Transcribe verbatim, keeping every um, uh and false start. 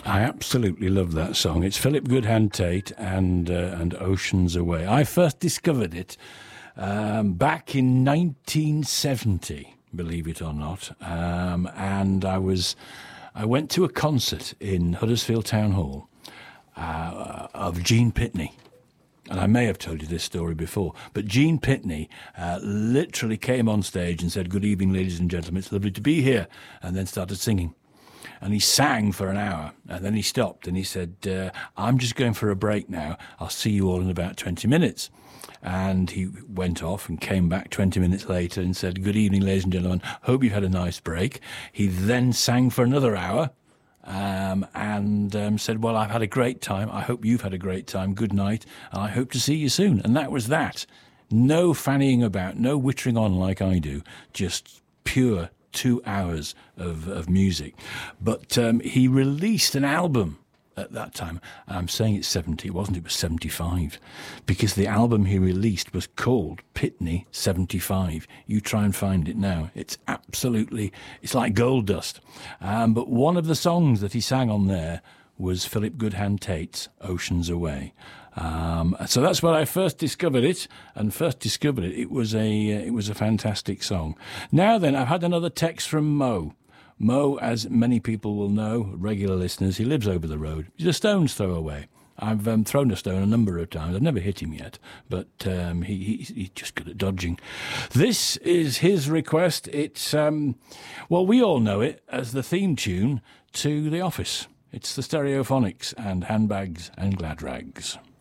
I absolutely love that song. It's Philip Goodhand Tate and uh, and Oceans Away. I first discovered it um, back in nineteen seventy, believe it or not, um, and I was I went to a concert in Huddersfield Town Hall uh, of Gene Pitney. And I may have told you this story before, but Gene Pitney uh, literally came on stage and said, "Good evening, ladies and gentlemen, it's lovely to be here," and then started singing. And he sang for an hour, and then he stopped, and he said, uh, "I'm just going for a break now. I'll see you all in about twenty minutes. And he went off and came back twenty minutes later and said, "Good evening, ladies and gentlemen, hope you've had a nice break." He then sang for another hour, Um, and um, said, "Well, I've had a great time. I hope you've had a great time. Good night, and I hope to see you soon." And that was that. No fannying about, no wittering on like I do, just pure two hours of, of music. But um, he released an album at that time. I'm saying it's seventy, it wasn't, it was seventy-five, because the album he released was called Pitney seventy-five. You try and find it now. It's absolutely, it's like gold dust. Um, but one of the songs that he sang on there was Philip Goodhand Tate's Oceans Away. Um, so that's when I first discovered it, and first discovered it, it was a, uh, it was a fantastic song. Now then, I've had another text from Mo. Mo, as many people will know, regular listeners, he lives over the road. He's a stone's throw away. I've um, thrown a stone a number of times. I've never hit him yet, but um, he, he, he's just good at dodging. This is his request. It's, um, well, we all know it as the theme tune to The Office. It's the Stereophonics and Handbags and Glad Rags.